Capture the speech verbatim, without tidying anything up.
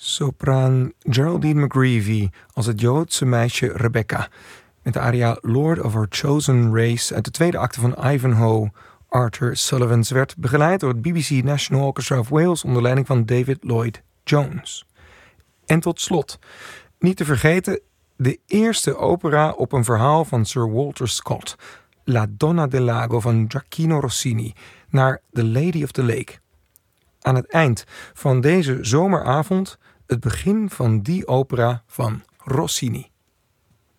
Sopraan Geraldine McGreevy als het Joodse meisje Rebecca, met de aria Lord of Our Chosen Race uit de tweede acte van Ivanhoe. Arthur Sullivan werd begeleid door het B B C National Orchestra of Wales onder leiding van David Lloyd Jones. En tot slot, niet te vergeten, de eerste opera op een verhaal van Sir Walter Scott, La Donna del Lago van Gioacchino Rossini, naar The Lady of the Lake. Aan het eind van deze zomeravond het begin van die opera van Rossini.